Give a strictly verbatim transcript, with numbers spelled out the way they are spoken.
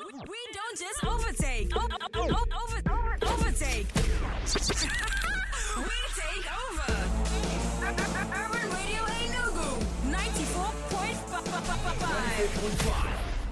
We don't just overtake. O- o- o- over, overtake. We take over. Urban Radio Enugu ninety-four point five.